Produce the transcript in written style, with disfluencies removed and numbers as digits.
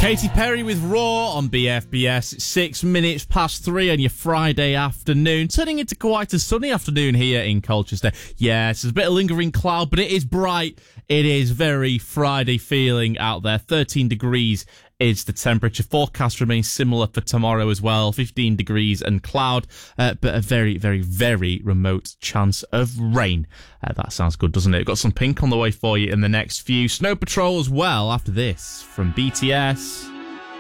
Katy Perry with Raw on BFBS. It's 6 minutes past 3 on your Friday afternoon, turning into quite a sunny afternoon here in Colchester. Yes, there's a bit of lingering cloud, but it is bright. It is very Friday feeling out there. 13 degrees is the temperature. Forecast remains similar for tomorrow as well. 15 degrees and cloud, but a very, very, very remote chance of rain. That sounds good, doesn't it? We've got some Pink on the way for you in the next few. Snow Patrol as well after this from BTS.